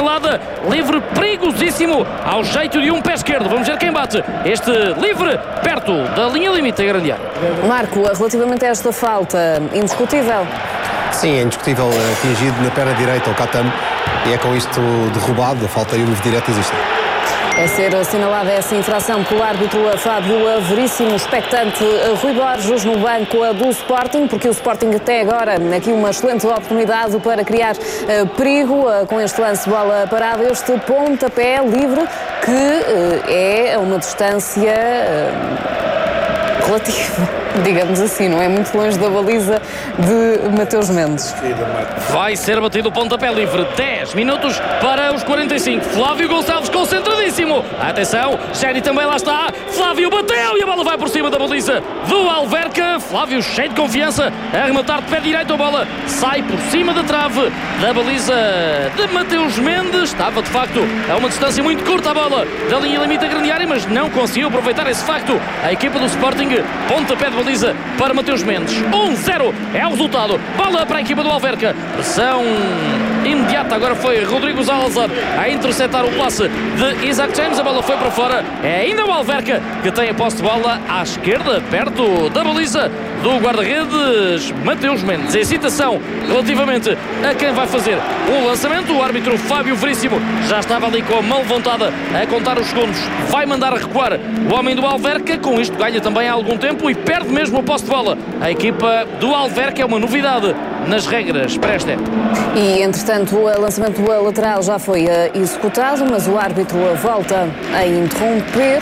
assinalada, livre perigosíssimo, ao jeito de um pé esquerdo. Vamos ver quem bate este livre perto da linha limite da grande área. Marco, relativamente a esta falta, indiscutível? Sim, é indiscutível, atingido na perna direita o Katam, e é com isto derrubado, a falta e o livre direto existem. A ser assinalada essa infração pelo árbitro Fábio Veríssimo, expectante Rui Borges no banco do Sporting, porque o Sporting até agora aqui uma excelente oportunidade para criar perigo com este lance bola parada, este pontapé livre que é uma distância relativa, digamos assim, não é muito longe da baliza de Mateus Mendes. Vai ser batido o pontapé livre. 10 minutos para os 45. Flávio Gonçalves concentradíssimo. Atenção, Géni também lá está. Flávio bateu e a bola vai por cima da baliza do Alverca. Flávio cheio de confiança a arrematar de pé direito. A bola sai por cima da trave da baliza de Mateus Mendes. Estava de facto a uma distância muito curta a bola da linha limite da grande área, mas não conseguiu aproveitar esse facto. A equipa do Sporting, pontapé de baliza para Mateus Mendes. 1-0 é o resultado. Bola para a equipa do Alverca. Pressão imediata. Agora foi Rodrigo Salazar a interceptar o passe de Isaac James. A bola foi para fora. É ainda o Alverca que tem a posse de bola à esquerda, perto da baliza do guarda-redes Mateus Mendes. Hesitação relativamente a quem vai fazer o lançamento. O árbitro Fábio Veríssimo já estava ali com a mão levantada a contar os segundos. Vai mandar recuar o homem do Alverca. Com isto ganha também há algum tempo e perde mesmo a posse de bola. A equipa do Alverca é uma novidade nas regras para esta época. E entretanto o lançamento do lateral já foi executado, mas o árbitro volta a interromper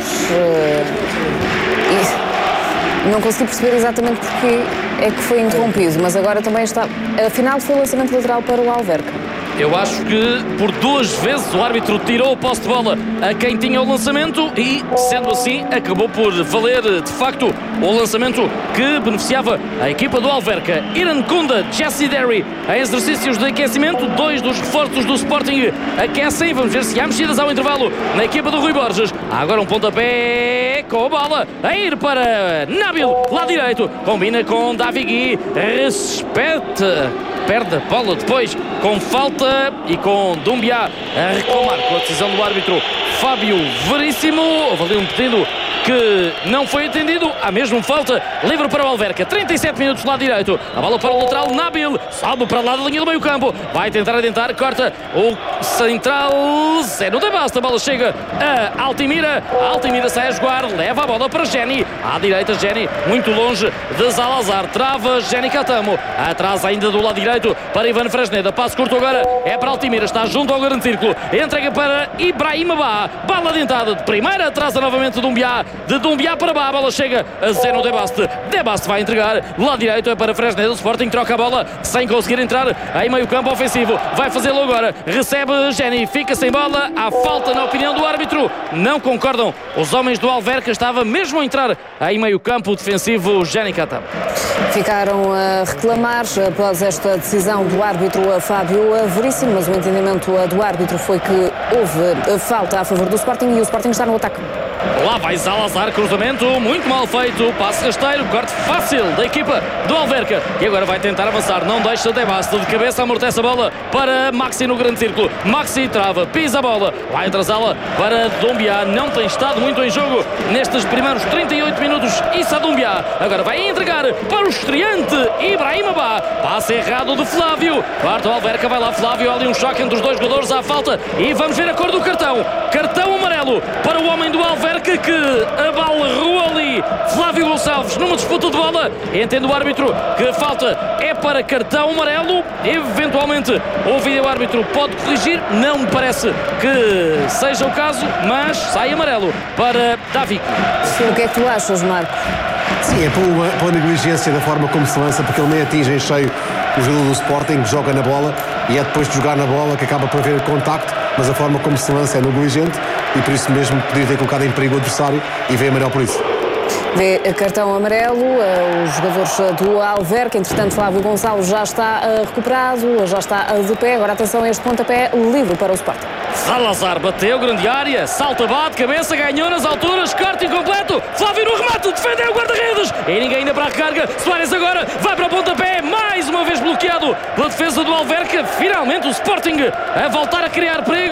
e não consegui perceber exatamente porque é que foi interrompido, mas agora também está. Afinal foi o lançamento lateral para o Alverca. Eu acho que por 2 vezes o árbitro tirou o posse de bola a quem tinha o lançamento e, sendo assim, acabou por valer de facto o lançamento que beneficiava a equipa do Alverca. Iran Kunda, Jesse Derry em exercícios de aquecimento. 2 dos reforços do Sporting aquecem. Vamos ver se há mexidas ao intervalo na equipa do Rui Borges. Há agora um pontapé com a bola a ir para Nabil, lado direito. Combina com Davi Gui. Respeita. Perde a bola depois com falta e com Doumbia a reclamar com a decisão do árbitro Fábio Veríssimo. Houve ali um pedido que não foi atendido. Há mesmo falta livre para o Alverca. 37 minutos do lado direito. A bola para o lateral Nabil. Salvo para lá da linha do meio campo. Vai tentar adiantar. Corta o central Zé no Debasta. A bola chega a Altimira. Altimira sai a jogar. Leva a bola para Géni. À direita Géni. Muito longe de Salazar. Trava Géni Catamo. Atrás ainda do lado direito para Ivan Fresneda. Passo curto agora. É para Altimira. Está junto ao grande círculo. Entrega para Ibrahim Bá. Bola adiantada de primeira. Atrasa novamente Doumbia. De Doumbia para Bá, a bola chega a Zé no Debaste. Debaste vai entregar, lado direito é para Fresneda. O Sporting troca a bola sem conseguir entrar em meio campo ofensivo. Vai fazê-lo agora, recebe Géni, fica sem bola. Há falta na opinião do árbitro. Não concordam os homens do Alverca. Estava mesmo a entrar em meio campo defensivo Géni Catam. Ficaram a reclamar após esta decisão do árbitro Fábio Veríssimo, mas o entendimento do árbitro foi que houve falta a favor do Sporting e o Sporting está no ataque. Lá vai Salazar, cruzamento muito mal feito, passe rasteiro, corte fácil da equipa do Alverca, e agora vai tentar avançar, não deixa Debaste, de cabeça amortece a bola para Maxi no grande círculo. Maxi trava, pisa a bola, vai atrasá-la para Doumbia. Não tem estado muito em jogo nestes primeiros 38 minutos. Issa Doumbia agora vai entregar para o estreante Ibrahim Bá, passe errado de Flávio. Quarto Alverca, vai lá Flávio, ali um choque entre os dois jogadores, à falta, e vamos ver a cor do cartão. Cartão amarelo para o homem do Alverca, que abalrou ali Flávio Gonçalves numa disputa de bola. Entende o árbitro que a falta é para cartão amarelo. Eventualmente o vídeo-árbitro pode corrigir, não me parece que seja o caso, mas sai amarelo para Davi. O que é que tu achas, Marco? Sim, é pela negligência da forma como se lança, porque ele nem atinge em cheio o jogador do Sporting, que joga na bola, e é depois de jogar na bola que acaba por haver contacto, mas a forma como se lança é negligente e por isso mesmo poderia ter colocado em perigo o adversário e vem amarelo por isso. Vê cartão amarelo, os jogadores do Alverca. Entretanto, Flávio Gonçalves já está recuperado, já está de pé. Agora atenção a este pontapé livre para o Sporting. Salazar bateu, grande área, salta, bate, cabeça, ganhou nas alturas, corte incompleto. Flávio no remate, defendeu o guarda-redes e ninguém ainda para a recarga. Soares agora vai para o pontapé, mais uma vez bloqueado pela defesa do Alverca. Finalmente o Sporting a voltar a criar perigo.